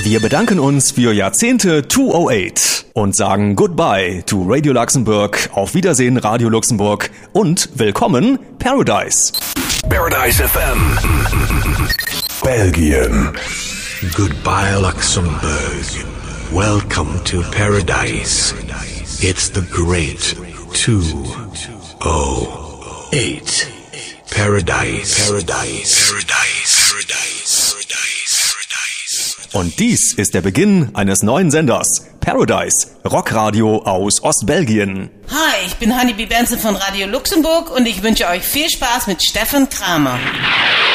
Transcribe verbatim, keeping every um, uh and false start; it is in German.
Wir bedanken uns für Jahrzehnte zweihundertacht und sagen Goodbye to Radio Luxemburg, auf Wiedersehen Radio Luxemburg und willkommen Paradise. Paradise F M. Belgien. Goodbye Luxembourg. Welcome to Paradise. It's the great two oh eight. Paradise. Paradise. Paradise. Paradise. Und dies ist der Beginn eines neuen Senders. Paradise, Rockradio aus Ostbelgien. Hi, ich bin Honeybee Benson von Radio Luxemburg und ich wünsche euch viel Spaß mit Stefan Kramer.